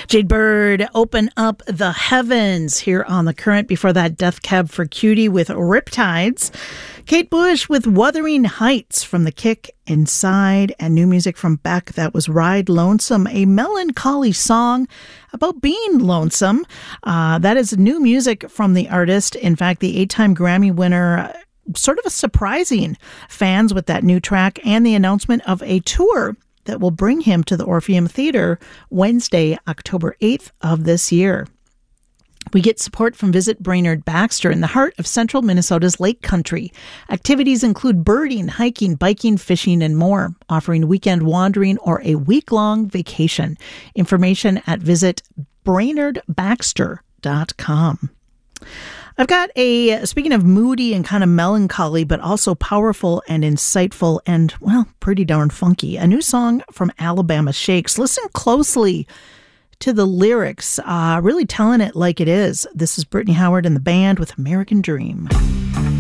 Jade Bird, Open Up the Heavens here on The Current. Before that, Death Cab for Cutie with Riptides. Kate Bush with Wuthering Heights from The Kick, Inside, and new music from Beck. That was Ride Lonesome, a melancholy song about being lonesome. That is new music from the artist. In fact, the 8-time Grammy winner, sort of a surprising fans with that new track and the announcement of a tour that will bring him to the Orpheum Theater Wednesday, October 8th of this year. We get support from Visit Brainerd Baxter in the heart of central Minnesota's Lake Country. Activities include birding, hiking, biking, fishing, and more, offering weekend wandering or a week-long vacation. Information at visitbrainerdbaxter.com. I've got speaking of moody and kind of melancholy, but also powerful and insightful and, well, pretty darn funky, a new song from Alabama Shakes. Listen closely to the lyrics, really telling it like it is. This is Brittany Howard and the band with American Dream.